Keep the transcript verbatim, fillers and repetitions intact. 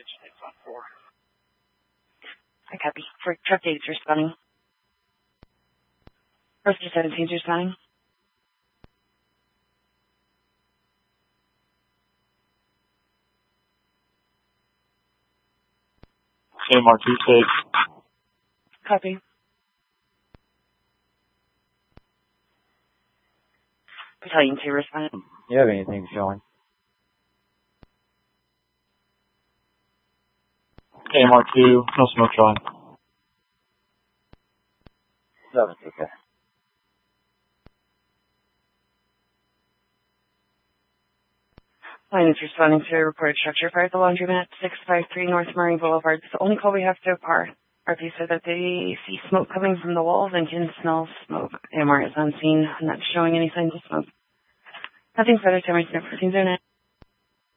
I copy. For truck eight, you're responding. Roster seventeen, you're responding. K M R two six. Copy. Battalion two, responding. You have anything showing? K M R two, no smoke showing. Seven, okay. Line is responding to a reported structure fire at the laundromat, six five three North Murray Boulevard. It's the only call we have so far. R P said that they see smoke coming from the walls and can smell smoke. A M R is on scene, not showing any signs of smoke. Nothing further. Time is fourteen oh nine.